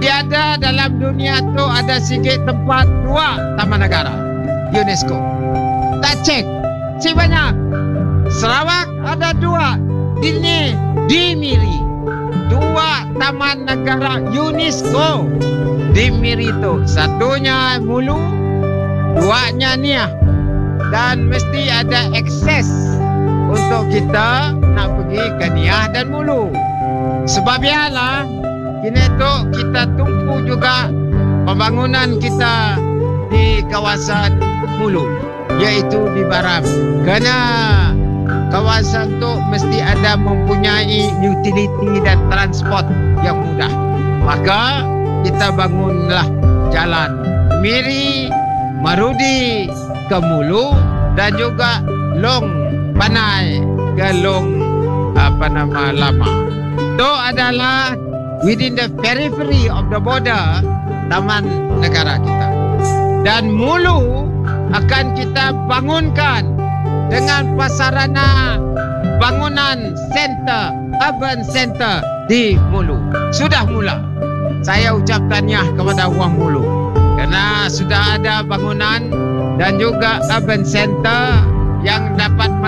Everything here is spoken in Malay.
Tiada dalam dunia tu ada sikit tempat 2 taman negara UNESCO. Tak cek. Si banyak. Sarawak ada 2. Di Miri. 2 taman negara UNESCO. Di Miri tu. Satunya Mulu. 2-nya Niah. Dan mesti ada akses untuk kita nak pergi ke Niah dan Mulu. Sebab ialah kini tu kita tumpu juga pembangunan kita di kawasan Mulu, iaitu di Baram. Kerana kawasan tu mesti ada mempunyai utility dan transport yang mudah. Maka kita bangunlah jalan Miri, Marudi ke Mulu dan juga Long Panai ke Long Lama. Itu adalah within the periphery of the border taman negara kita. Dan Mulu akan kita bangunkan dengan prasarana bangunan center, urban center di Mulu. Sudah mula. Saya ucap tahniah kepada orang Mulu kerana sudah ada bangunan dan juga urban center yang dapat